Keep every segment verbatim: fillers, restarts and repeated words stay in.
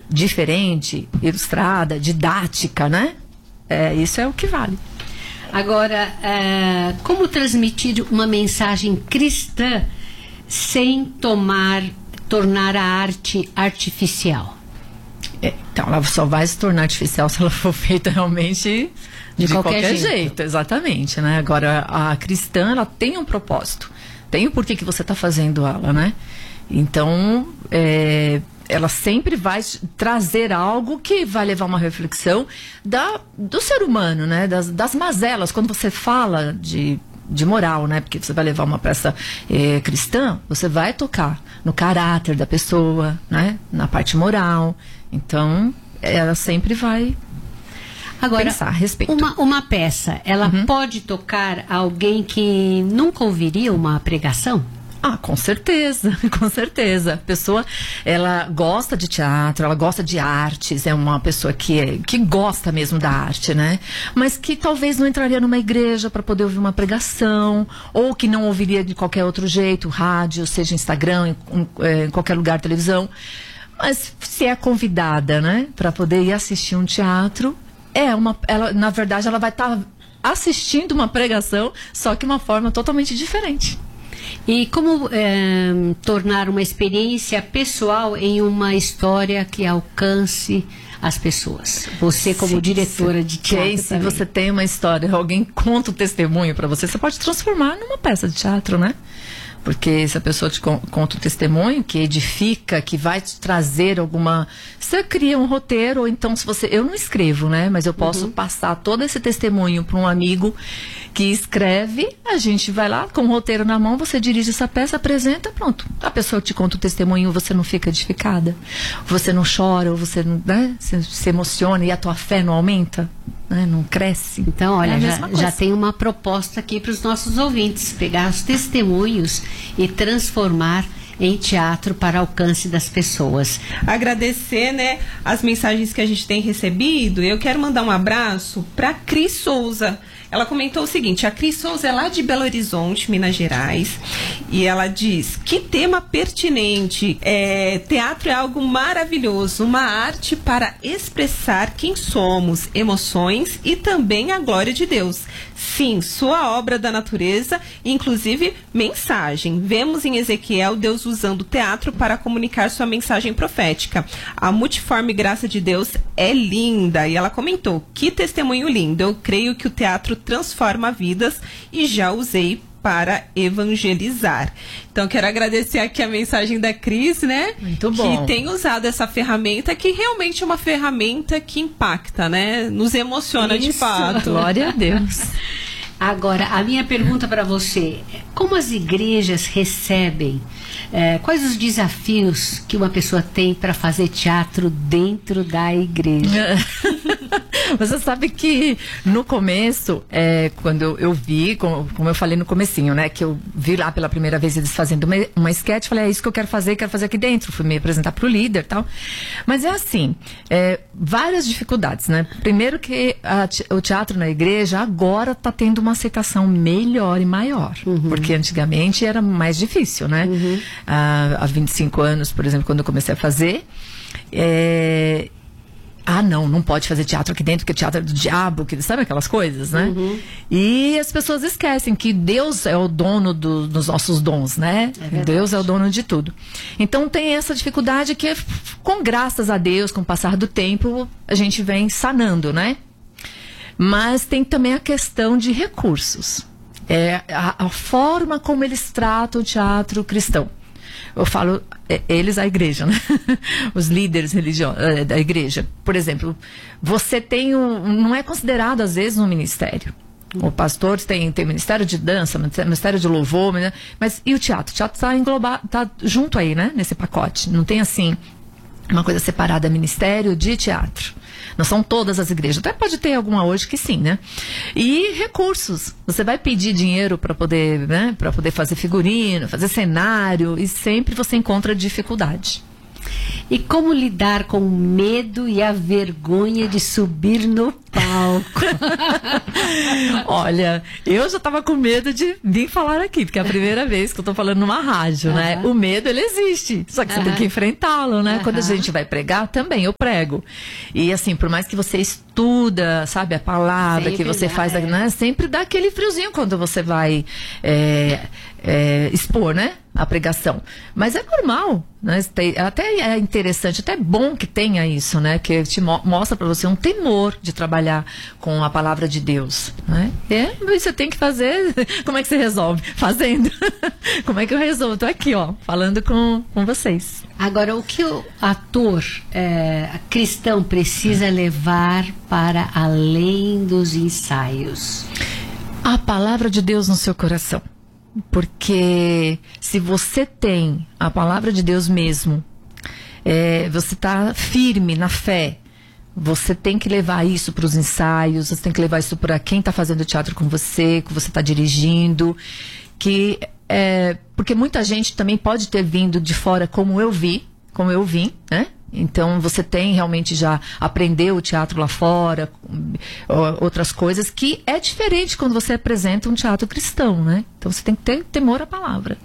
diferente, ilustrada, didática, né? É, isso é o que vale. Agora, é, como transmitir uma mensagem cristã sem tomar, tornar a arte artificial? É, então, ela só vai se tornar artificial se ela for feita realmente de, de qualquer, qualquer jeito. jeito. Exatamente, né? Agora, a cristã, ela tem um propósito. Tem o porquê que você está fazendo ela, né? Então, é, ela sempre vai trazer algo que vai levar uma reflexão da, do ser humano, né? Das, das mazelas. Quando você fala de, de moral, né? Porque você vai levar uma peça é, cristã, você vai tocar no caráter da pessoa, né? Na parte moral. Então, ela sempre vai Agora, pensar a respeito. Uma, uma peça, ela uhum. pode tocar alguém que nunca ouviria uma pregação? Ah, com certeza, com certeza. A pessoa, ela gosta de teatro, ela gosta de artes, é uma pessoa que, é, que gosta mesmo da arte, né? Mas que talvez não entraria numa igreja para poder ouvir uma pregação, ou que não ouviria de qualquer outro jeito, rádio, seja Instagram, em, em, em qualquer lugar, televisão. Mas se é convidada, né, para poder ir assistir um teatro, é uma, ela, na verdade, ela vai estar tá assistindo uma pregação, só que de uma forma totalmente diferente. E como é, tornar uma experiência pessoal em uma história que alcance as pessoas? Você, como sim, diretora de teatro, se você tem uma história, alguém conta o testemunho para você, você pode transformar numa peça de teatro, né? Porque se a pessoa te conta o testemunho que edifica, que vai te trazer alguma... Você cria um roteiro, ou então se você... Eu não escrevo, né? Mas eu posso uhum. passar todo esse testemunho para um amigo que escreve, a gente vai lá com o roteiro na mão, você dirige essa peça, apresenta, pronto. A pessoa te conta o testemunho, você não fica edificada, você não chora, ou você não, né? se, se emociona e a tua fé não aumenta, né? Não cresce. Então, olha, é já, já tem uma proposta aqui para os nossos ouvintes, pegar os testemunhos e transformar em teatro para alcance das pessoas. Agradecer, né, as mensagens que a gente tem recebido. Eu quero mandar um abraço para Cris Souza. Ela comentou o seguinte: a Cris Souza é lá de Belo Horizonte, Minas Gerais, e ela diz: que tema pertinente, é, teatro é algo maravilhoso, uma arte para expressar quem somos, emoções e também a glória de Deus. Sim, sua obra da natureza, inclusive mensagem. Vemos em Ezequiel Deus usando o teatro para comunicar sua mensagem profética. A multiforme graça de Deus é linda. E ela comentou: que testemunho lindo. Eu creio que o teatro transforma vidas e já usei para evangelizar. Então, quero agradecer aqui a mensagem da Cris, né? Muito bom. Que tem usado essa ferramenta, que realmente é uma ferramenta que impacta, né? Nos emociona. Isso, de fato. Glória a Deus. Agora, a minha pergunta para você: como as igrejas recebem, é, quais os desafios que uma pessoa tem para fazer teatro dentro da igreja? Você sabe que no começo, é, quando eu, eu vi, como, como eu falei no comecinho, né, que eu vi lá pela primeira vez eles fazendo uma, uma sketch, falei: é isso que eu quero fazer, quero fazer aqui dentro. Fui me apresentar pro líder e tal. Mas é assim, é, várias dificuldades, né? Primeiro que a, o teatro na igreja agora tá tendo uma aceitação melhor e maior. Uhum. Porque antigamente era mais difícil, né? Uhum. Ah, há vinte e cinco anos, por exemplo, quando eu comecei a fazer, é... ah, não, não pode fazer teatro aqui dentro, porque teatro é do diabo, que, sabe aquelas coisas, né? Uhum. E as pessoas esquecem que Deus é o dono do, dos nossos dons, né? É Deus é o dono de tudo. Então tem essa dificuldade que, com graças a Deus, com o passar do tempo, a gente vem sanando, né? Mas tem também a questão de recursos. É a, a forma como eles tratam o teatro cristão. Eu falo, é, eles, a igreja, né? Os líderes religiosos é, da igreja. Por exemplo, você tem um... Não é considerado, às vezes, um ministério. O pastor tem, tem ministério de dança, ministério de louvor, mas e o teatro? O teatro está englobado, está junto aí, né? Nesse pacote. Não tem, assim, uma coisa separada, ministério de teatro. Não são todas as igrejas. Até pode ter alguma hoje que sim, né? E recursos. Você vai pedir dinheiro para poder, né, para poder fazer figurino, fazer cenário, e sempre você encontra dificuldade. E como lidar com o medo e a vergonha de subir no palco? pouco. Olha, eu já tava com medo de vir falar aqui, porque é a primeira vez que eu tô falando numa rádio, uhum. né? O medo, ele existe, só que uhum. você tem que enfrentá-lo, né? Uhum. Quando a gente vai pregar, também eu prego. E assim, por mais que você estuda, sabe, a palavra sempre que você dá, faz, é. né? Sempre dá aquele friozinho quando você vai é, é, expor, né? A pregação. Mas é normal, né? Até é interessante, até é bom que tenha isso, né? Que te mo mostra para você um temor de trabalhar com a palavra de Deus, né? É, você tem que fazer. Como é que você resolve? Fazendo. Como é que eu resolvo? Tô aqui, ó, falando com, com vocês. Agora, o que o ator é, cristão precisa levar para além dos ensaios? A palavra de Deus no seu coração. Porque se você tem a palavra de Deus mesmo, é, você está firme na fé, você tem que levar isso para os ensaios, você tem que levar isso para quem está fazendo teatro com você, que você está dirigindo, que é, porque muita gente também pode ter vindo de fora como eu vi, como eu vim, né? Então você tem realmente já aprendeu o teatro lá fora, outras coisas, que é diferente quando você apresenta um teatro cristão, né? Então você tem que ter temor à palavra.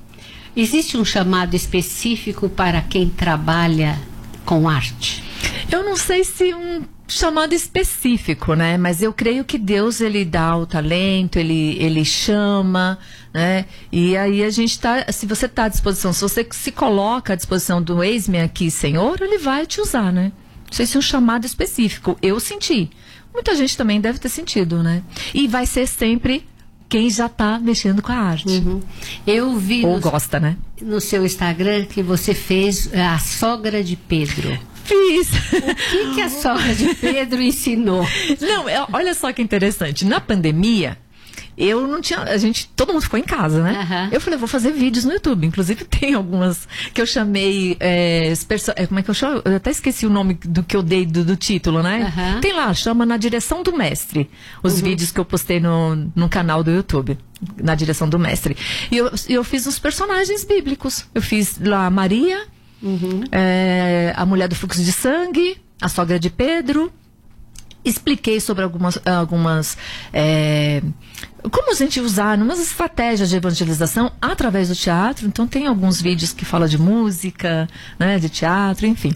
Existe um chamado específico para quem trabalha com arte? Eu não sei se um chamado específico, né? Mas eu creio que Deus, ele dá o talento, ele, ele chama, né? E aí a gente tá, se você está à disposição, se você se coloca à disposição do eis-me aqui, Senhor, ele vai te usar, né? Não sei se é um chamado específico. Eu senti. Muita gente também deve ter sentido, né? E vai ser sempre quem já está mexendo com a arte. Uhum. Eu vi Ou no, gosta, né? no seu Instagram que você fez a sogra de Pedro. Fiz. O que, que a sogra de Pedro ensinou? Não, é, olha só que interessante. Na pandemia, eu não tinha... A gente, todo mundo ficou em casa, né? Uhum. Eu falei, vou fazer vídeos no YouTube. Inclusive, tem algumas que eu chamei... É, como é que eu chamo? Eu até esqueci o nome do que eu dei do, do título, né? Uhum. Tem lá, chama Na Direção do Mestre. Os uhum. vídeos que eu postei no, no canal do YouTube. Na Direção do Mestre. E eu, eu fiz os personagens bíblicos. Eu fiz lá Maria... Uhum. É, a mulher do fluxo de sangue, a sogra de Pedro. Expliquei sobre algumas, algumas é, como a gente usar umas estratégias de evangelização através do teatro. Então tem alguns vídeos que falam de música, né, de teatro, enfim.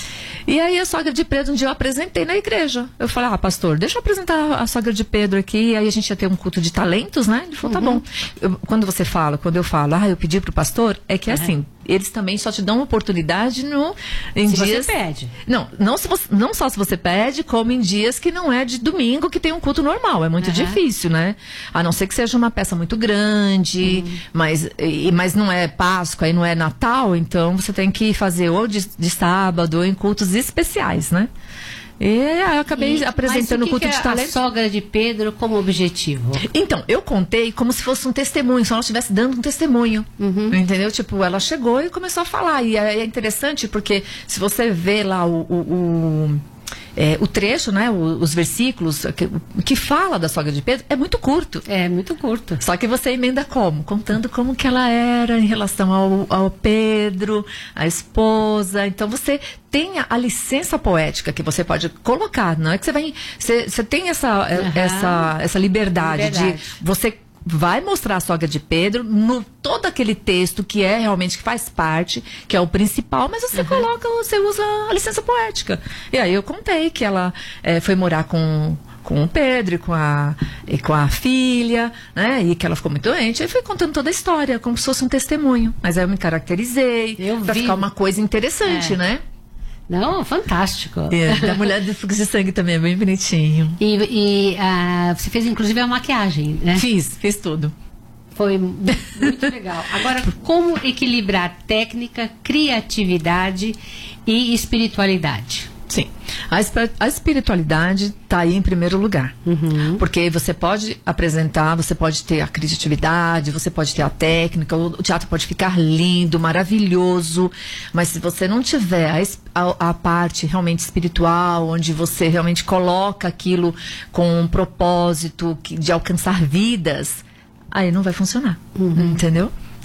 E aí a sogra de Pedro, um dia eu apresentei na igreja. Eu falei, ah, pastor, deixa eu apresentar a sogra de Pedro aqui. E aí a gente ia ter um culto de talentos, né? Ele falou, tá uhum. bom. Eu, quando você fala, quando eu falo, ah, eu pedi pro pastor, é que é uhum. assim, eles também só te dão oportunidade no, em se dias... você pede. Não, não, se você, não só se você pede, como em dias que não é de domingo, que tem um culto normal. É muito uhum. difícil, né? A não ser que seja uma peça muito grande, uhum. mas, e, mas não é Páscoa e não é Natal, então você tem que fazer ou de, de sábado ou em cultos especiais, né? E eu acabei e, apresentando o culto que de talento. A sogra de Pedro como objetivo? Então, eu contei como se fosse um testemunho, se ela estivesse dando um testemunho. Uhum. Entendeu? Tipo, ela chegou e começou a falar. E é, é interessante porque se você vê lá o, o, o, é, o trecho, né? O, os versículos que, que fala da sogra de Pedro, é muito curto. É, muito curto. Só que você emenda como? Contando como que ela era em relação ao, ao Pedro, a esposa. Então você tem a, a licença poética que você pode colocar. Não é que você vai... Você, você tem essa, uhum. essa, essa liberdade, liberdade de... Você vai mostrar a sogra de Pedro no todo aquele texto que é realmente, que faz parte, que é o principal, mas você uhum. coloca, você usa a licença poética. E aí eu contei que ela é, foi morar com... com o Pedro e com a, e com a filha, né? E que ela ficou muito doente. Aí fui contando toda a história, como se fosse um testemunho. Mas aí eu me caracterizei, eu pra vi. ficar uma coisa interessante, é. né? Não, fantástico. É, da mulher do fluxo de sangue também é bem bonitinho. E, e uh, você fez inclusive a maquiagem, né? Fiz, fiz tudo. Foi muito legal. Agora, como equilibrar técnica, criatividade e espiritualidade? Sim, a, a espiritualidade está aí em primeiro lugar, uhum. porque você pode apresentar, você pode ter a criatividade, você pode ter a técnica, o, o teatro pode ficar lindo, maravilhoso, mas se você não tiver a, a, a parte realmente espiritual, onde você realmente coloca aquilo com um propósito que, de alcançar vidas, aí não vai funcionar, uhum. entendeu?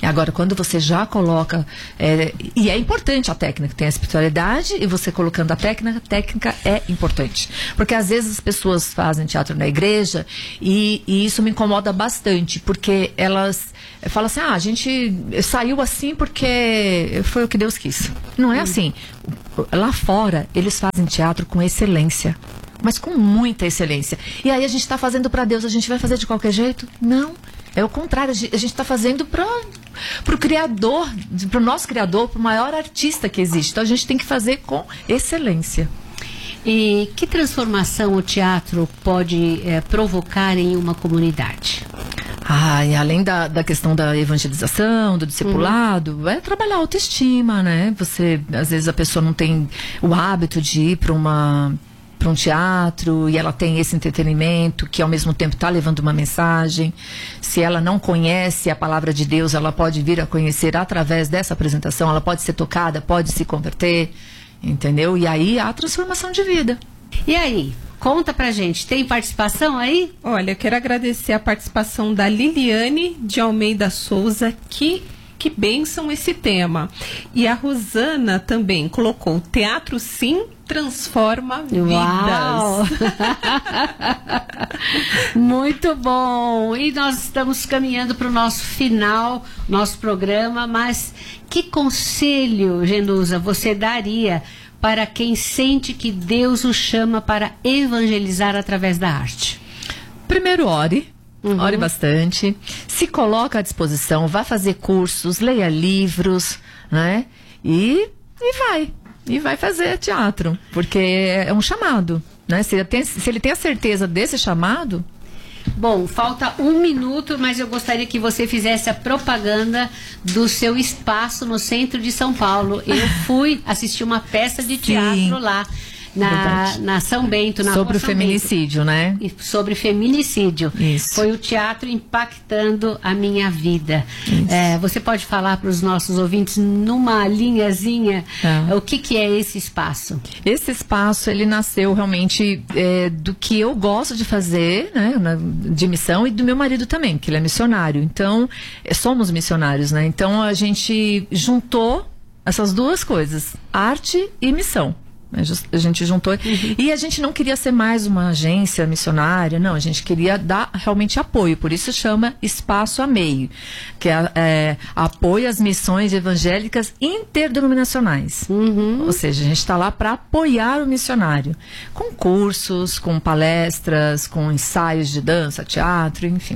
Agora, quando você já coloca, é, e é importante a técnica, tem a espiritualidade, e você colocando a técnica, a técnica é importante. Porque às vezes as pessoas fazem teatro na igreja e, e isso me incomoda bastante, porque elas falam assim, ah, a gente saiu assim porque foi o que Deus quis. Não é assim. Lá fora, eles fazem teatro com excelência. Mas com muita excelência. E aí a gente está fazendo para Deus, a gente vai fazer de qualquer jeito? Não. É o contrário, a gente está fazendo para o Criador, para o nosso Criador, para o maior artista que existe. Então a gente tem que fazer com excelência. E que transformação o teatro pode é, provocar em uma comunidade? Ah, e além da, da questão da evangelização, do discipulado, uhum. é trabalhar a autoestima, né? Você, às vezes a pessoa não tem o hábito de ir para uma... para um teatro, e ela tem esse entretenimento que ao mesmo tempo está levando uma mensagem. Se ela não conhece a palavra de Deus, ela pode vir a conhecer através dessa apresentação, ela pode ser tocada, pode se converter, entendeu? E aí há transformação de vida. E aí, conta pra gente, tem participação aí? Olha, eu quero agradecer a participação da Liliane de Almeida Souza, que Que bênção esse tema. E a Rosana também colocou: teatro sim transforma Uau. vidas. Muito bom. E nós estamos caminhando para o nosso final, nosso programa, mas que conselho, Genusa, você daria para quem sente que Deus o chama para evangelizar através da arte? Primeiro, ore. Uhum. Ore bastante, se coloca à disposição, vá fazer cursos, leia livros, né? E, e vai, e vai fazer teatro, porque é um chamado, né? Se ele tem, se ele tem a certeza desse chamado... Bom, falta um minuto, mas eu gostaria que você fizesse a propaganda do seu espaço no centro de São Paulo. Eu fui assistir uma peça de teatro Sim. lá. Na, na São Bento, na Sobre o São feminicídio, Bento. né? E sobre feminicídio. Isso. Foi o teatro impactando a minha vida. É, você pode falar para os nossos ouvintes, numa linhazinha, ah. o que, que é esse espaço? Esse espaço, ele nasceu realmente é, do que eu gosto de fazer, né? Na, de missão, e do meu marido também, que ele é missionário. Então, é, somos missionários, né? Então, a gente juntou essas duas coisas, arte e missão. A gente juntou uhum. e a gente não queria ser mais uma agência missionária, não, a gente queria dar realmente apoio, por isso chama Espaço Amei, que é, é apoio às missões evangélicas interdenominacionais. Uhum. Ou seja, a gente está lá para apoiar o missionário, com cursos, com palestras, com ensaios de dança, teatro, enfim.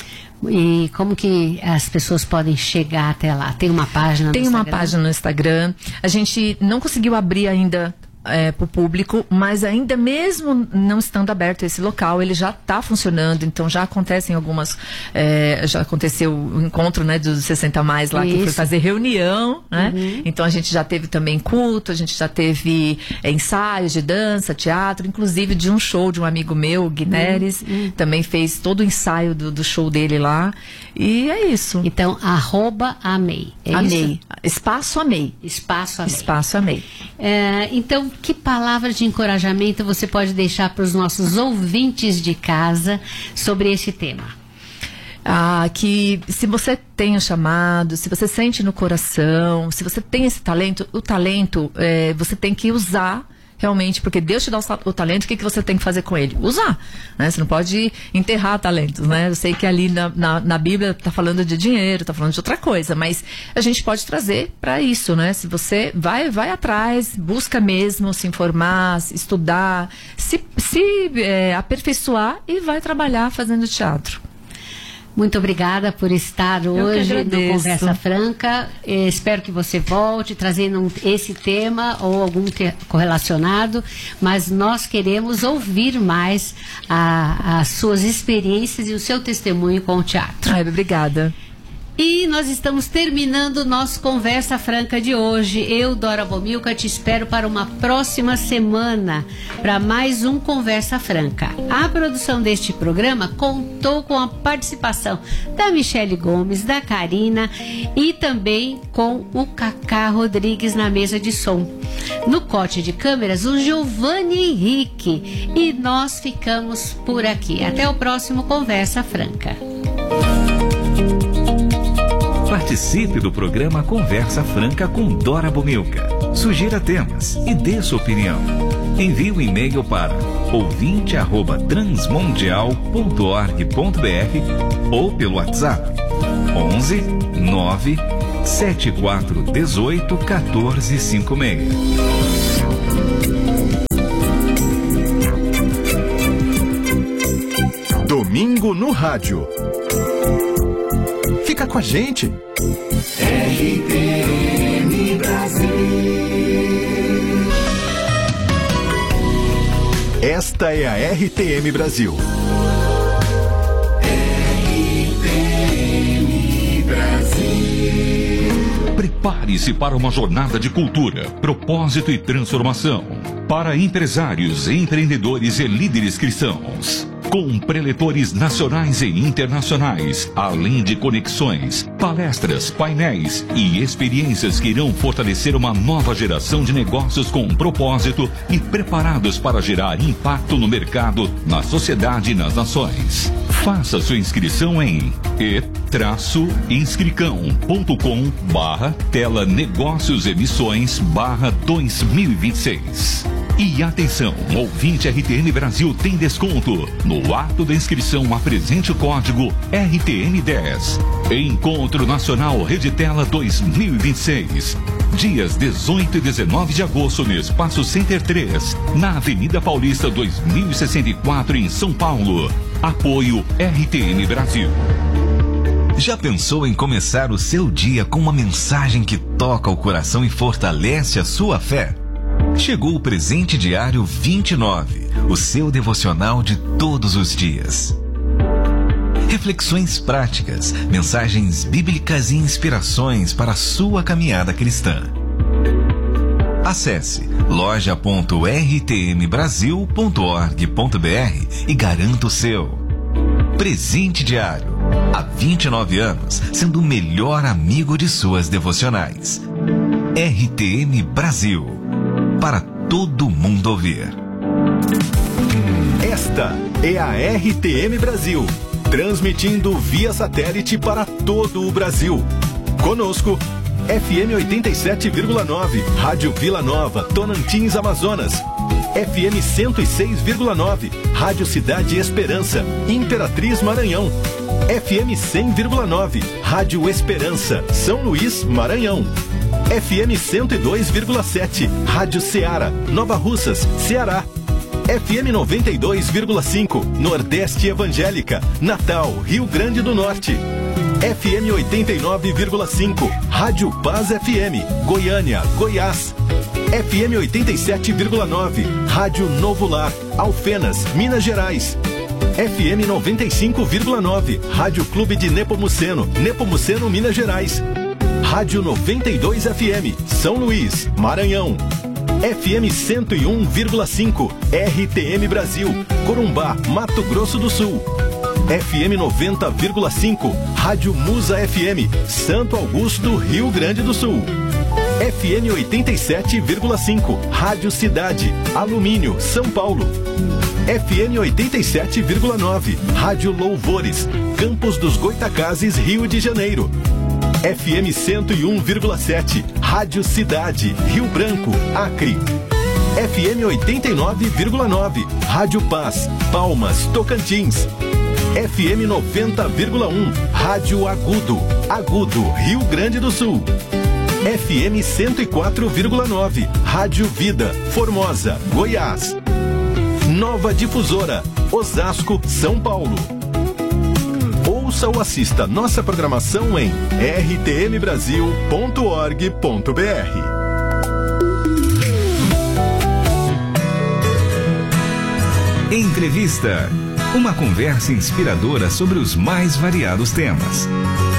E como que as pessoas podem chegar até lá? Tem uma página no Tem Instagram? Tem uma página no Instagram. A gente não conseguiu abrir ainda é, para o público, mas ainda mesmo não estando aberto esse local, ele já está funcionando, então já acontecem algumas, é, já aconteceu o encontro, né, dos sessenta mais lá, Isso. que foi fazer reunião, né? Uhum. Então a gente já teve também culto, a gente já teve é, ensaios de dança, teatro, inclusive de um show de um amigo meu, o Guineres, uhum. também fez todo o ensaio do, do show dele lá, e é isso. Então, arroba Amei. É Amei. Isso? Espaço Amei. Espaço Amei. Espaço Amei. É, então, que palavras de encorajamento você pode deixar para os nossos ouvintes de casa sobre esse tema? Ah, que se você tem o chamado, se você sente no coração, se você tem esse talento, o talento é, você tem que usar realmente, porque Deus te dá o, o talento, o que, que você tem que fazer com ele? Usar, né? Você não pode enterrar talentos, né? Eu sei que ali na, na, na Bíblia está falando de dinheiro, está falando de outra coisa, mas a gente pode trazer para isso, né? Se você vai, vai atrás, busca mesmo se informar, se estudar, se, se é, aperfeiçoar e vai trabalhar fazendo teatro. Muito obrigada por estar Eu hoje no Conversa Franca. Eh, espero que você volte trazendo um, esse tema ou algum te correlacionado, mas nós queremos ouvir mais a, as suas experiências e o seu testemunho com o teatro. Ai, obrigada. E nós estamos terminando o nosso Conversa Franca de hoje. Eu, Dora Bomilca, te espero para uma próxima semana, para mais um Conversa Franca. A produção deste programa contou com a participação da Michele Gomes, da Karina e também com o Cacá Rodrigues na mesa de som. No corte de câmeras, o Giovanni Henrique. E nós ficamos por aqui. Até o próximo Conversa Franca. Participe do programa Conversa Franca com Dora Bomilca. Sugira temas e dê sua opinião. Envie um e-mail para ouvinte arroba transmundial ponto org ponto br ou pelo WhatsApp onze nove sete quatro um oito um quatro cinco seis. Domingo no Rádio. Fica com a gente. R T M Brasil. Esta é a R T M Brasil. R T M Brasil. Prepare-se para uma jornada de cultura, propósito e transformação. Para empresários, empreendedores e líderes cristãos. Com preletores nacionais e internacionais, além de conexões, palestras, painéis e experiências que irão fortalecer uma nova geração de negócios com propósito e preparados para gerar impacto no mercado, na sociedade e nas nações. Faça sua inscrição em e inscricão ponto com barra tela negócios emissões barra dois mil e vinte e seis. E atenção, ouvinte R T M Brasil tem desconto. No ato da inscrição, apresente o código R T M dez. Encontro Nacional Reditela dois mil e vinte e seis. Dias dezoito e dezenove de agosto no Espaço Center três, na Avenida Paulista dois mil e sessenta e quatro, em São Paulo. Apoio R T M Brasil. Já pensou em começar o seu dia com uma mensagem que toca o coração e fortalece a sua fé? Chegou o Presente Diário vinte e nove, o seu devocional de todos os dias. Reflexões práticas, mensagens bíblicas e inspirações para a sua caminhada cristã. Acesse loja ponto r t m brasil ponto org ponto br e garanta o seu. Presente Diário, há vinte e nove anos, sendo o melhor amigo de suas devocionais. R T M Brasil, para todo mundo ouvir. Esta é a R T M Brasil, transmitindo via satélite para todo o Brasil. Conosco, F M oitenta e sete vírgula nove, Rádio Vila Nova, Tonantins, Amazonas. F M cento e seis vírgula nove, Rádio Cidade Esperança, Imperatriz, Maranhão. F M cem vírgula nove, Rádio Esperança, São Luís, Maranhão. F M cento e dois vírgula sete, Rádio Ceará, Nova Russas, Ceará. F M noventa e dois vírgula cinco, Nordeste Evangélica, Natal, Rio Grande do Norte. F M oitenta e nove vírgula cinco, Rádio Paz F M, Goiânia, Goiás. F M oitenta e sete vírgula nove, Rádio Novo Lar, Alfenas, Minas Gerais. F M noventa e cinco vírgula nove, Rádio Clube de Nepomuceno, Nepomuceno, Minas Gerais. Rádio noventa e dois F M, São Luís, Maranhão. F M cento e um vírgula cinco, R T M Brasil, Corumbá, Mato Grosso do Sul. F M noventa vírgula cinco, Rádio Musa F M, Santo Augusto, Rio Grande do Sul. F M oitenta e sete vírgula cinco, Rádio Cidade, Alumínio, São Paulo. F M oitenta e sete vírgula nove, Rádio Louvores, Campos dos Goitacazes, Rio de Janeiro. F M cento e um vírgula sete, Rádio Cidade, Rio Branco, Acre. F M oitenta e nove vírgula nove, Rádio Paz, Palmas, Tocantins. F M noventa vírgula um, Rádio Agudo, Agudo, Rio Grande do Sul. F M cento e quatro vírgula nove, Rádio Vida, Formosa, Goiás. Nova Difusora, Osasco, São Paulo. Ouça ou assista nossa programação em r t m brasil ponto org ponto b r. Entrevista. Uma conversa inspiradora sobre os mais variados temas.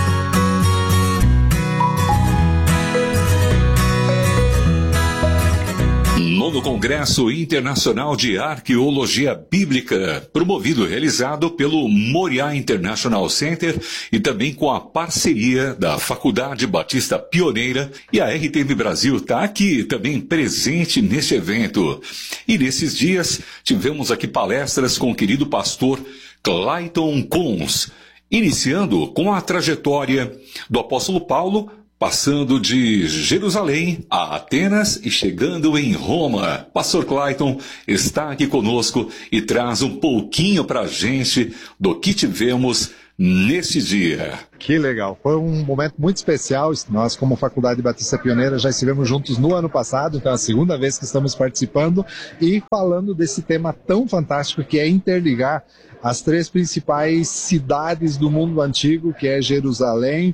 No Congresso Internacional de Arqueologia Bíblica, promovido e realizado pelo Moriá International Center e também com a parceria da Faculdade Batista Pioneira, e a R T M Brasil está aqui também presente neste evento. E nesses dias tivemos aqui palestras com o querido pastor Clayton Cons. Iniciando com a trajetória do apóstolo Paulo, passando de Jerusalém a Atenas e chegando em Roma. Pastor Clayton está aqui conosco e traz um pouquinho para a gente do que tivemos nesse dia. Que legal, foi um momento muito especial. Nós, como Faculdade Batista Pioneira, já estivemos juntos no ano passado, então é a segunda vez que estamos participando e falando desse tema tão fantástico que é interligar as três principais cidades do mundo antigo, que é Jerusalém,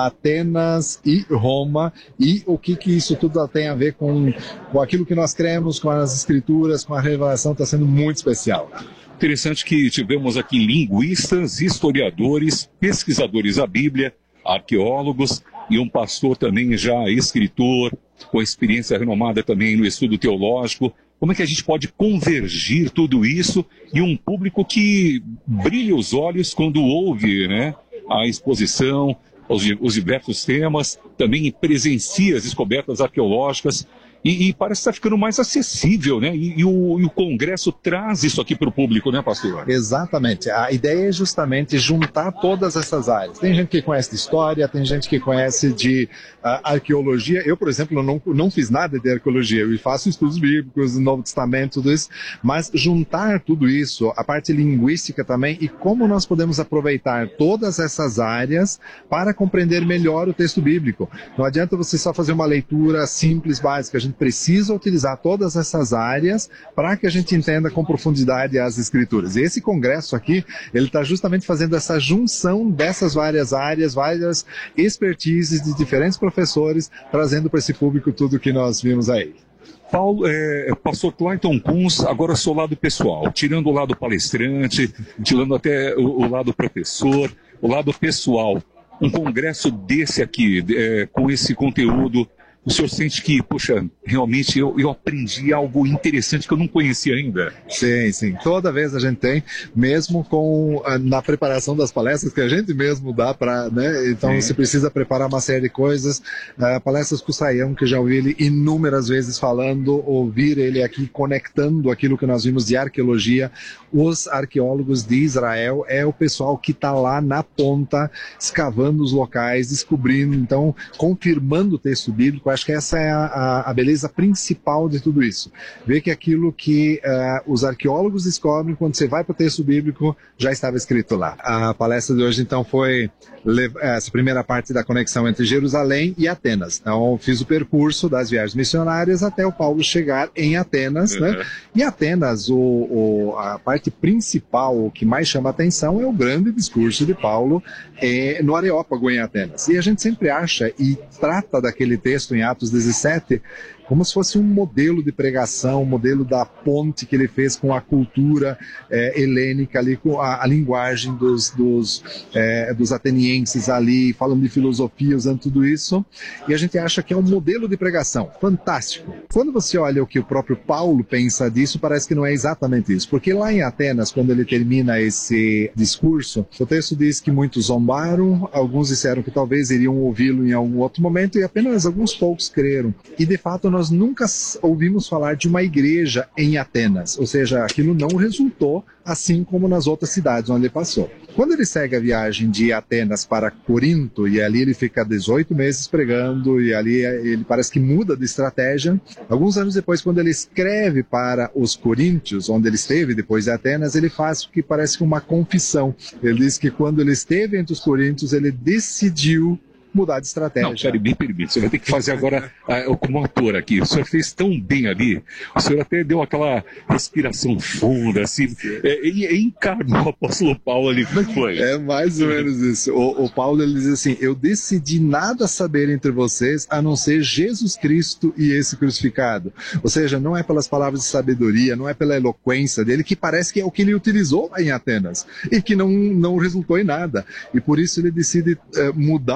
Atenas e Roma, e o que, que isso tudo tem a ver com, com aquilo que nós cremos, com as escrituras, com a revelação. Está sendo muito especial. Interessante que tivemos aqui linguistas, historiadores, pesquisadores da Bíblia, arqueólogos e um pastor também já escritor, com experiência renomada também no estudo teológico. Como é que a gente pode convergir tudo isso e um público que brilha os olhos quando ouve, né, a exposição, os, os diversos temas, também presencia as descobertas arqueológicas e, e parece estar ficando mais acessível, né? E, e, o, e o Congresso traz isso aqui para o público, né, pastor? Exatamente. A ideia é justamente juntar todas essas áreas. Tem gente que conhece de história, tem gente que conhece de uh, arqueologia. Eu, por exemplo, não, não fiz nada de arqueologia. Eu faço estudos bíblicos, do Novo Testamento, tudo isso. Mas juntar tudo isso, a parte linguística também, e como nós podemos aproveitar todas essas áreas para compreender melhor o texto bíblico. Não adianta você só fazer uma leitura simples, básica. A gente precisa utilizar todas essas áreas para que a gente entenda com profundidade as escrituras. E esse congresso aqui, ele está justamente fazendo essa junção dessas várias áreas, várias expertises de diferentes professores, trazendo para esse público tudo o que nós vimos aí. Paulo, é, pastor Clayton Kunz, agora seu lado pessoal, tirando o lado palestrante, tirando até o, o lado professor, o lado pessoal. Um congresso desse aqui, é, com esse conteúdo, o senhor sente que, poxa, realmente eu, eu aprendi algo interessante que eu não conhecia ainda? Sim, sim. Toda vez a gente tem, mesmo com na preparação das palestras, que a gente mesmo dá para, né? Então sim. Você precisa preparar uma série de coisas. Uh, palestras com o Saião, que já ouvi ele inúmeras vezes falando, ouvir ele aqui conectando aquilo que nós vimos de arqueologia. Os arqueólogos de Israel é o pessoal que está lá na ponta, escavando os locais, descobrindo, então, confirmando o texto bíblico. Acho que essa é a, a, a beleza principal de tudo isso. Ver que aquilo que uh, os arqueólogos descobrem quando você vai para o texto bíblico já estava escrito lá. A palestra de hoje, então, foi essa primeira parte da conexão entre Jerusalém e Atenas. Então, fiz o percurso das viagens missionárias até o Paulo chegar em Atenas, uhum. né? E Atenas, o, o, a parte principal, o que mais chama a atenção é o grande discurso de Paulo é, no Areópago em Atenas. E a gente sempre acha e trata daquele texto em Atos dezessete como se fosse um modelo de pregação, um modelo da ponte que ele fez com a cultura é, helênica ali, com a, a linguagem dos, dos, é, dos atenienses ali, falando de filosofia, usando tudo isso, e a gente acha que é um modelo de pregação fantástico. Quando você olha o que o próprio Paulo pensa disso, parece que não é exatamente isso, porque lá em Atenas, quando ele termina esse discurso, o texto diz que muitos zombaram, alguns disseram que talvez iriam ouvi-lo em algum outro momento, e apenas alguns poucos creram. E de fato nós Nós nunca ouvimos falar de uma igreja em Atenas, ou seja, aquilo não resultou assim como nas outras cidades onde ele passou. Quando ele segue a viagem de Atenas para Corinto, e ali ele fica dezoito meses pregando, e ali ele parece que muda de estratégia, alguns anos depois, quando ele escreve para os coríntios, onde ele esteve depois de Atenas, ele faz o que parece uma confissão. Ele diz que quando ele esteve entre os coríntios, ele decidiu mudar de estratégia. Não, peraí, me permite, você vai ter que fazer agora uh, como ator aqui. O senhor fez tão bem ali, o senhor até deu aquela respiração funda, assim, é, e, e encarnou o apóstolo Paulo ali. Como é que foi? É mais ou menos isso. O, o Paulo, ele diz assim, eu decidi nada saber entre vocês, a não ser Jesus Cristo e esse crucificado. Ou seja, não é pelas palavras de sabedoria, não é pela eloquência dele, que parece que é o que ele utilizou lá em Atenas, e que não, não resultou em nada. E por isso ele decide uh, mudar de estratégia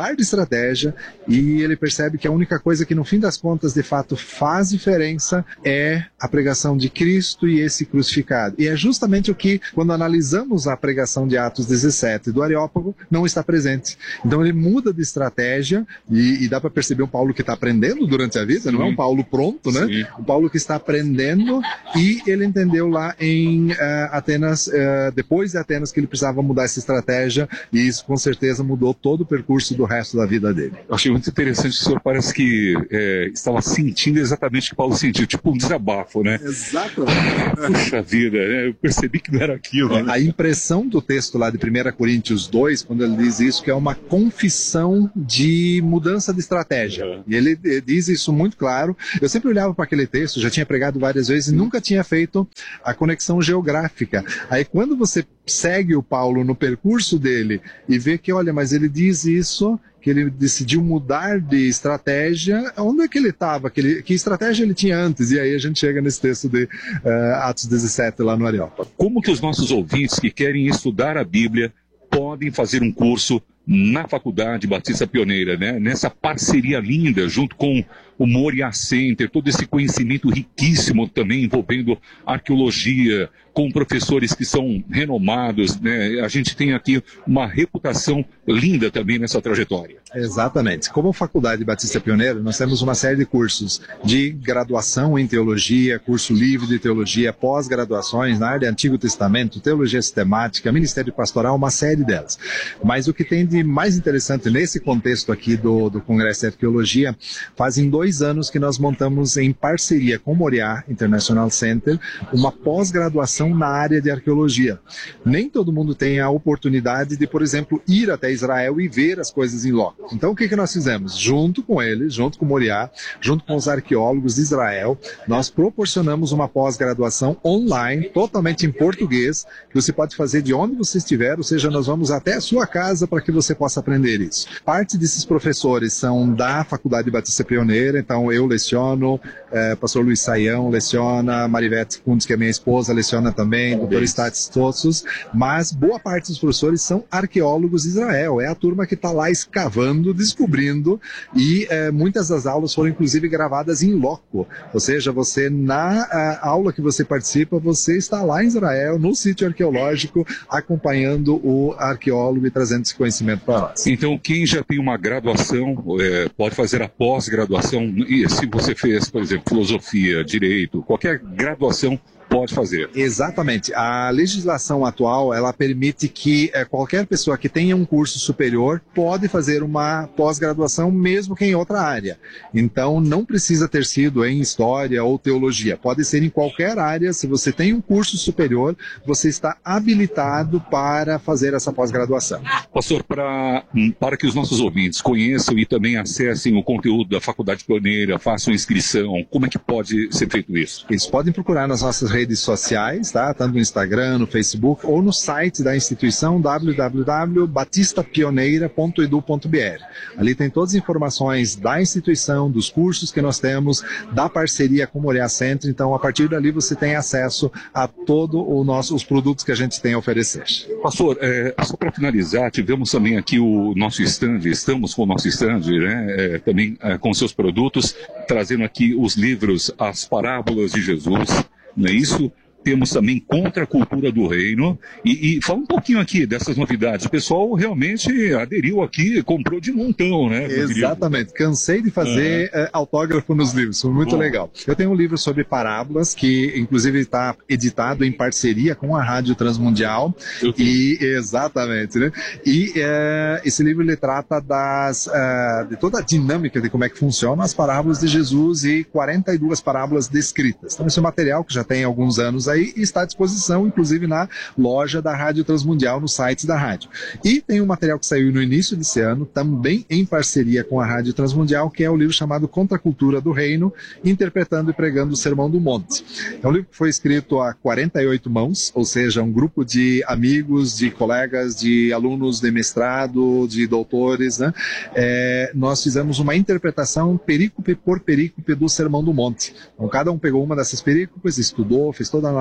estratégia, e ele percebe que a única coisa que no fim das contas de fato faz diferença é a pregação de Cristo e esse crucificado. E é justamente o que, quando analisamos a pregação de Atos dezessete do Areópago, não está presente. Então ele muda de estratégia, e, e dá para perceber um Paulo que está aprendendo durante a vida, Sim. não é um Paulo pronto, né? Sim. Um Paulo que está aprendendo, e ele entendeu lá em uh, Atenas, uh, depois de Atenas, que ele precisava mudar essa estratégia, e isso com certeza mudou todo o percurso do resto da vida dele. Eu achei muito interessante, o senhor parece que é, estava sentindo exatamente o que Paulo sentiu, tipo um desabafo, né? Exatamente. Puxa vida, né? Eu percebi que não era aquilo. É, né? A impressão do texto lá de primeira Coríntios dois, quando ele diz isso, que é uma confissão de mudança de estratégia. Uhum. E ele, ele diz isso muito claro. Eu sempre olhava para aquele texto, já tinha pregado várias vezes e nunca tinha feito a conexão geográfica. Aí quando você segue o Paulo no percurso dele e vê que, olha, mas ele diz isso, que ele decidiu mudar de estratégia, onde é que ele estava? Que, que estratégia ele tinha antes? E aí a gente chega nesse texto de uh, Atos dezessete lá no Areópago. Como que os nossos ouvintes que querem estudar a Bíblia podem fazer um curso na Faculdade Batista Pioneira, né? Nessa parceria linda junto com o Moriá Center, todo esse conhecimento riquíssimo também envolvendo arqueologia, com professores que são renomados, né? A gente tem aqui uma reputação linda também nessa trajetória. Exatamente. Como Faculdade Batista Pioneira, nós temos uma série de cursos de graduação em teologia, curso livre de teologia, pós-graduações na área do Antigo Testamento, teologia sistemática, ministério pastoral, uma série delas. Mas o que tem de mais interessante nesse contexto aqui do, do Congresso de Arqueologia, fazem dois anos que nós montamos em parceria com o Moriá International Center uma pós-graduação na área de arqueologia. Nem todo mundo tem a oportunidade de, por exemplo, ir até Israel e ver as coisas em loco. Então o que, que nós fizemos? Junto com eles, junto com o Moriá, junto com os arqueólogos de Israel, nós proporcionamos uma pós-graduação online, totalmente em português, que você pode fazer de onde você estiver, ou seja, nós vamos até a sua casa para que você possa aprender isso. Parte desses professores são da Faculdade Batista Pioneira, então eu leciono, eh, pastor Luiz Saião leciona, Marivete Kundes, que é minha esposa, leciona também, doutor Statis Tossos, mas boa parte dos professores são arqueólogos de Israel, é a turma que está lá escavando, descobrindo, e eh, muitas das aulas foram inclusive gravadas em loco, ou seja, você na aula que você participa, você está lá em Israel, no sítio arqueológico, acompanhando o arqueólogo e trazendo esse conhecimento para nós. Então, quem já tem uma graduação, é, pode fazer a pós-graduação, e se você fez, por exemplo, filosofia, direito, qualquer graduação, pode fazer. Exatamente. A legislação atual, ela permite que é, qualquer pessoa que tenha um curso superior pode fazer uma pós-graduação, mesmo que em outra área. Então, não precisa ter sido em história ou teologia. Pode ser em qualquer área. Se você tem um curso superior, você está habilitado para fazer essa pós-graduação. Pastor, para, para que os nossos ouvintes conheçam e também acessem o conteúdo da Faculdade Pioneira, façam inscrição, como é que pode ser feito isso? Eles podem procurar nas nossas redes sociais, tá? Tanto no Instagram, no Facebook, ou no site da instituição w w w ponto batista pioneira ponto edu ponto b r. Ali tem todas as informações da instituição, dos cursos que nós temos, da parceria com o Moriá Center. Então, a partir dali você tem acesso a todos os produtos que a gente tem a oferecer. Pastor, é, só para finalizar, tivemos também aqui o nosso stand, estamos com o nosso stand, né? É, também é, com seus produtos, trazendo aqui os livros As Parábolas de Jesus. Não é isso? Temos também Contra a Cultura do Reino. E, e fala um pouquinho aqui dessas novidades. O pessoal realmente aderiu aqui, comprou de montão, né? Exatamente. Cansei de fazer é. uh, autógrafo nos livros. Foi muito Bom. legal. Eu tenho um livro sobre parábolas, que inclusive está editado em parceria com a Rádio Transmundial. E, exatamente, né? E uh, esse livro ele trata das, uh, de toda a dinâmica de como é que funcionam as parábolas de Jesus e quarenta e duas parábolas descritas. Então esse é um material que já tem alguns anos aí e está à disposição, inclusive na loja da Rádio Transmundial, no site da rádio. E tem um material que saiu no início desse ano, também em parceria com a Rádio Transmundial, que é o livro chamado Contra a Cultura do Reino, interpretando e pregando o Sermão do Monte. É um livro que foi escrito a quarenta e oito mãos, ou seja, um grupo de amigos, de colegas, de alunos de mestrado, de doutores, né? É, nós fizemos uma interpretação perícope por perícope do Sermão do Monte. Então, cada um pegou uma dessas perícopes, estudou, fez toda a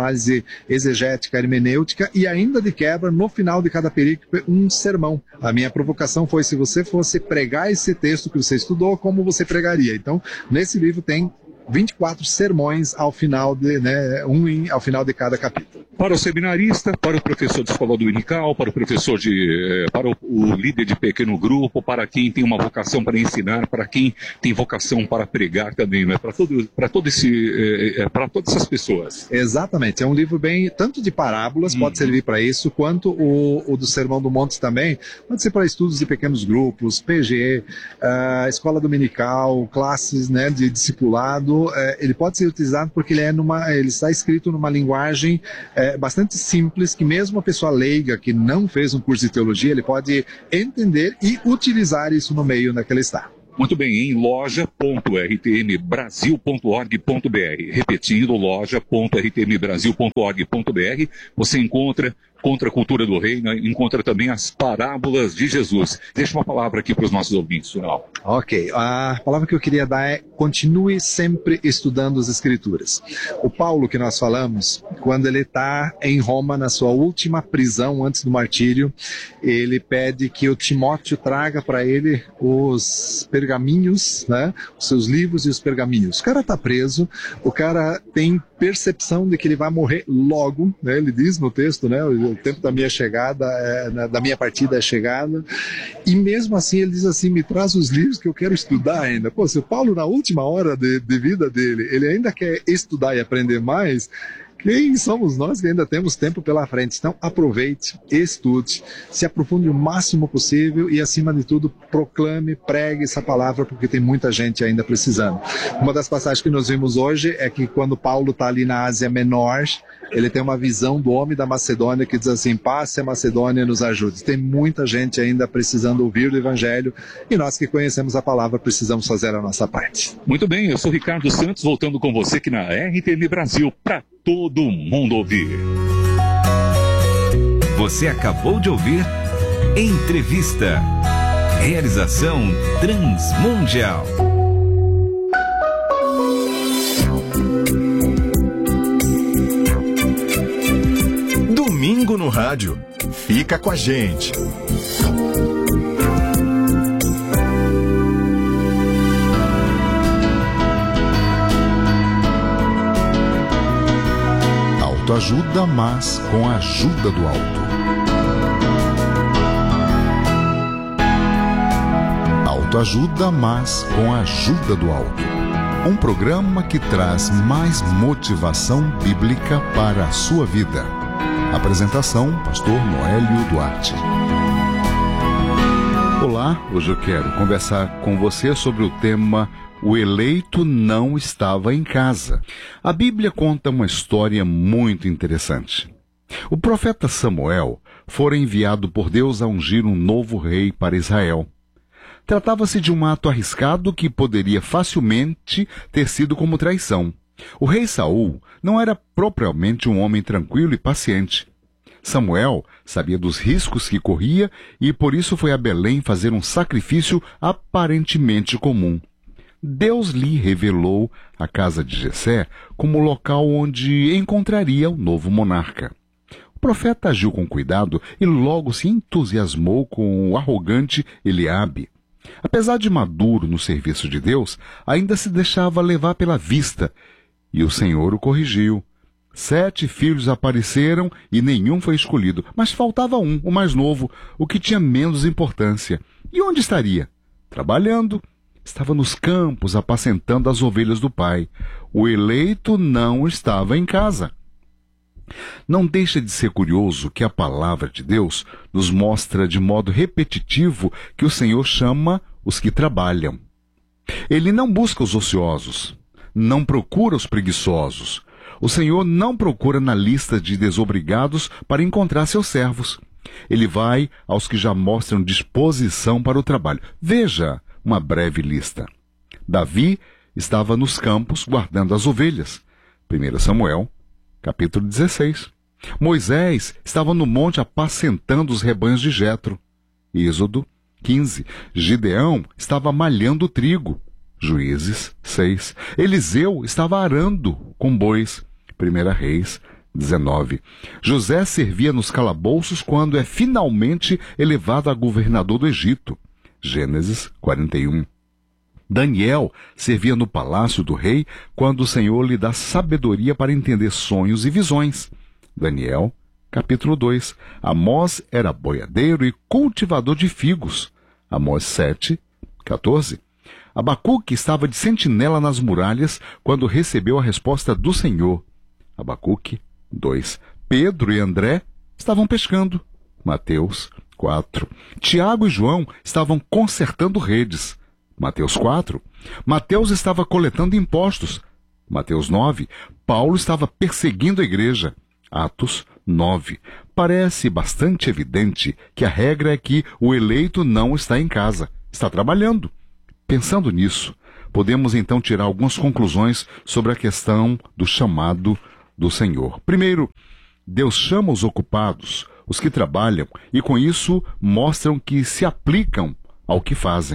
análise exegética, hermenêutica e ainda de quebra, no final de cada perícope, um sermão. A minha provocação foi, se você fosse pregar esse texto que você estudou, como você pregaria? Então, nesse livro tem vinte e quatro sermões ao final de, né, um em, ao final de cada capítulo. Para o seminarista, para o professor de escola dominical, para o professor de, para o, o líder de pequeno grupo, para quem tem uma vocação para ensinar, para quem tem vocação para pregar também, né? Para todo, para todo esse, é, para todas essas pessoas. Exatamente, é um livro bem, tanto de parábolas, uhum. pode servir para isso, quanto o, o do Sermão do Monte também, pode ser para estudos de pequenos grupos, P G, uh, escola dominical, classes, né, de discipulado. Ele pode ser utilizado porque ele, é numa, ele está escrito numa linguagem é, bastante simples, que mesmo a pessoa leiga que não fez um curso de teologia, ele pode entender e utilizar isso no meio naquele está. Muito bem, em loja ponto r t m brasil ponto org ponto b r. Repetindo, loja ponto r t m brasil ponto org ponto b r, você encontra Contra a Cultura do Reino, encontra também as parábolas de Jesus. Deixa uma palavra aqui para os nossos ouvintes, Sunal. Ok, a palavra que eu queria dar é: continue sempre estudando as Escrituras. O Paulo que nós falamos, quando ele está em Roma, na sua última prisão antes do martírio, ele pede que o Timóteo traga para ele os pergaminhos, né? Os seus livros e os pergaminhos. O cara está preso, o cara tem percepção de que ele vai morrer logo, né? Ele diz no texto, né? O tempo da minha chegada, é, da minha partida é chegada, e mesmo assim ele diz assim: me traz os livros que eu quero estudar ainda. Pô, se o Paulo na última hora de, de vida dele, ele ainda quer estudar e aprender mais, quem somos nós que ainda temos tempo pela frente? Então aproveite, estude, se aprofunde o máximo possível e, acima de tudo, proclame, pregue essa palavra, porque tem muita gente ainda precisando. Uma das passagens que nós vimos hoje é que quando Paulo está ali na Ásia Menor, ele tem uma visão do homem da Macedônia que diz assim: passe a Macedônia e nos ajude. Tem muita gente ainda precisando ouvir o Evangelho, e nós que conhecemos a palavra precisamos fazer a nossa parte. Muito bem, eu sou Ricardo Santos, voltando com você aqui na R T M Brasil, para todo mundo ouvir. Você acabou de ouvir Entrevista. Realização Transmundial. Domingo no rádio. Fica com a gente. Autoajuda, mas com a ajuda do alto. Autoajuda, mas com a ajuda do alto. Um programa que traz mais motivação bíblica para a sua vida. Apresentação: Pastor Noélio Duarte. Olá, hoje eu quero conversar com você sobre o tema O eleito não estava em casa. A Bíblia conta uma história muito interessante. O profeta Samuel fora enviado por Deus a ungir um novo rei para Israel. Tratava-se de um ato arriscado que poderia facilmente ter sido como traição. O rei Saul não era propriamente um homem tranquilo e paciente. Samuel sabia dos riscos que corria e por isso foi a Belém fazer um sacrifício aparentemente comum. Deus lhe revelou a casa de Jessé como o local onde encontraria o novo monarca. O profeta agiu com cuidado e logo se entusiasmou com o arrogante Eliabe. Apesar de maduro no serviço de Deus, ainda se deixava levar pela vista, e o Senhor o corrigiu. Sete filhos apareceram e nenhum foi escolhido, mas faltava um, o mais novo, o que tinha menos importância. E onde estaria? Trabalhando. Estava nos campos apacentando as ovelhas do pai. O eleito não estava em casa. Não deixa de ser curioso que a palavra de Deus nos mostra de modo repetitivo que o Senhor chama os que trabalham. Ele não busca os ociosos, não procura os preguiçosos. O Senhor não procura na lista de desobrigados para encontrar seus servos. Ele vai aos que já mostram disposição para o trabalho. Veja uma breve lista. Davi estava nos campos guardando as ovelhas. primeiro Samuel, capítulo dezesseis. Moisés estava no monte apacentando os rebanhos de Jetro. Êxodo quinze. Gideão estava malhando trigo. Juízes seis. Eliseu estava arando com bois. primeira Reis dezenove. José servia nos calabouços quando é finalmente elevado a governador do Egito. Gênesis quarenta e um. Daniel servia no palácio do rei quando o Senhor lhe dá sabedoria para entender sonhos e visões. Daniel, capítulo dois. Amós era boiadeiro e cultivador de figos. Amós sete, quatorze. Abacuque estava de sentinela nas muralhas quando recebeu a resposta do Senhor. Abacuque dois. Pedro e André estavam pescando. Mateus quatro. Tiago e João estavam consertando redes. Mateus quatro. Mateus estava coletando impostos. Mateus nove. Paulo estava perseguindo a igreja. Atos nove. Parece bastante evidente que a regra é que o eleito não está em casa, está trabalhando. Pensando nisso, podemos então tirar algumas conclusões sobre a questão do chamado do Senhor. Primeiro, Deus chama os ocupados, os que trabalham, e com isso mostram que se aplicam ao que fazem.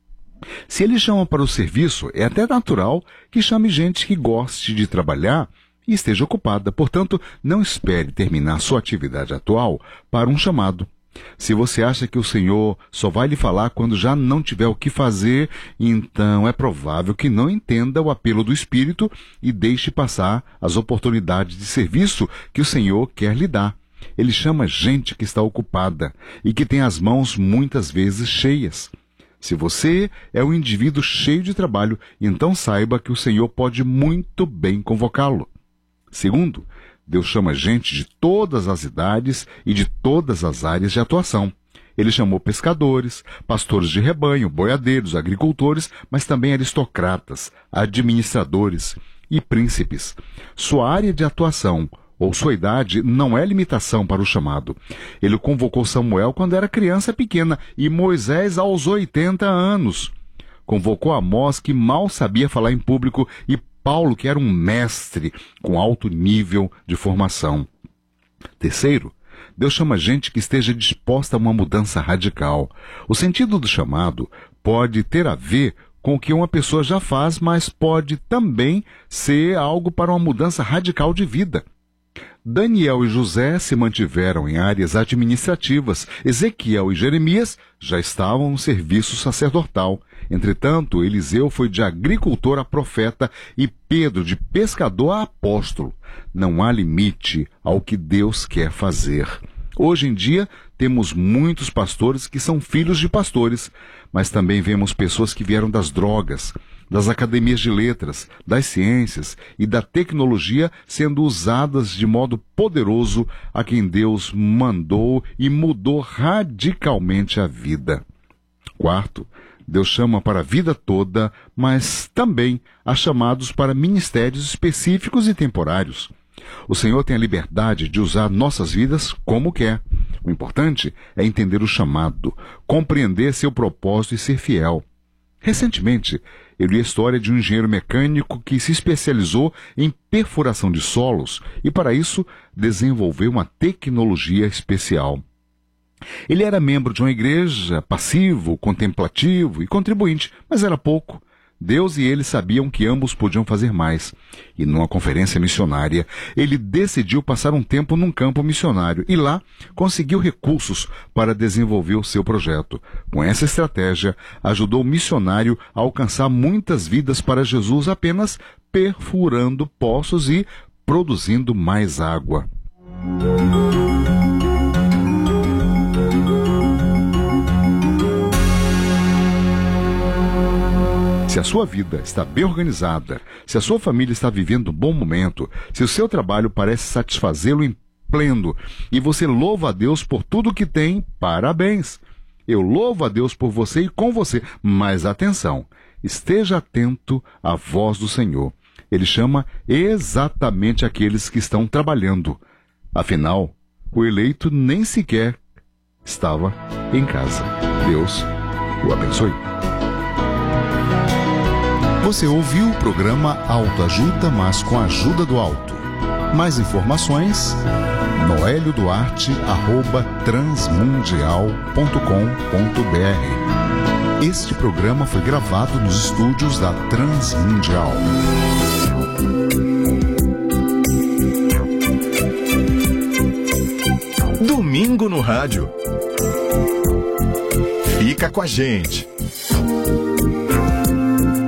Se ele chama para o serviço, é até natural que chame gente que goste de trabalhar e esteja ocupada. Portanto, não espere terminar sua atividade atual para um chamado. Se você acha que o Senhor só vai lhe falar quando já não tiver o que fazer, então é provável que não entenda o apelo do Espírito e deixe passar as oportunidades de serviço que o Senhor quer lhe dar. Ele chama gente que está ocupada e que tem as mãos muitas vezes cheias. Se você é um indivíduo cheio de trabalho, então saiba que o Senhor pode muito bem convocá-lo. Segundo, Deus chama gente de todas as idades e de todas as áreas de atuação. Ele chamou pescadores, pastores de rebanho, boiadeiros, agricultores, mas também aristocratas, administradores e príncipes. Sua área de atuação ou sua idade não é limitação para o chamado. Ele convocou Samuel quando era criança pequena e Moisés aos oitenta anos. Convocou Amós, que mal sabia falar em público, e Paulo, que era um mestre com alto nível de formação. Terceiro, Deus chama gente que esteja disposta a uma mudança radical. O sentido do chamado pode ter a ver com o que uma pessoa já faz, mas pode também ser algo para uma mudança radical de vida. Daniel e José se mantiveram em áreas administrativas. Ezequiel e Jeremias já estavam no serviço sacerdotal. Entretanto, Eliseu foi de agricultor a profeta e Pedro de pescador a apóstolo. Não há limite ao que Deus quer fazer. Hoje em dia, temos muitos pastores que são filhos de pastores, mas também vemos pessoas que vieram das drogas, das academias de letras, das ciências e da tecnologia sendo usadas de modo poderoso a quem Deus mandou e mudou radicalmente a vida. Quarto, Deus chama para a vida toda, mas também há chamados para ministérios específicos e temporários. O Senhor tem a liberdade de usar nossas vidas como quer. O importante é entender o chamado, compreender seu propósito e ser fiel. Recentemente, eu li a história de um engenheiro mecânico que se especializou em perfuração de solos e, para isso, desenvolveu uma tecnologia especial. Ele era membro de uma igreja, passivo, contemplativo e contribuinte, mas era pouco. Deus e ele sabiam que ambos podiam fazer mais. E numa conferência missionária, ele decidiu passar um tempo num campo missionário e lá conseguiu recursos para desenvolver o seu projeto. Com essa estratégia, ajudou o missionário a alcançar muitas vidas para Jesus apenas perfurando poços e produzindo mais água. Se a sua vida está bem organizada, se a sua família está vivendo um bom momento, se o seu trabalho parece satisfazê-lo em pleno e você louva a Deus por tudo que tem, parabéns! Eu louvo a Deus por você e com você, mas atenção, esteja atento à voz do Senhor. Ele chama exatamente aqueles que estão trabalhando. Afinal, o eleito nem sequer estava em casa. Deus o abençoe. Você ouviu o programa Autoajuda, mas com a ajuda do alto. Mais informações, noelio duarte arroba transmundial ponto com ponto br. Este programa foi gravado nos estúdios da Transmundial. Domingo no Rádio. Fica com a gente.